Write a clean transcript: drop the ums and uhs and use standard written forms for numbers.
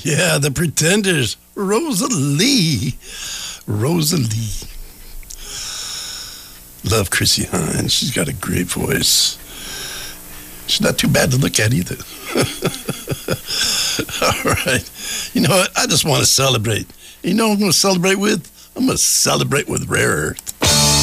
Yeah, The Pretenders. Rosalie. Rosalie. Love Chrissy Hines. She's got a great voice. She's not too bad to look at either. All right. You know what? I just want to celebrate. You know what I'm going to celebrate with? I'm going to celebrate with Rare Earth.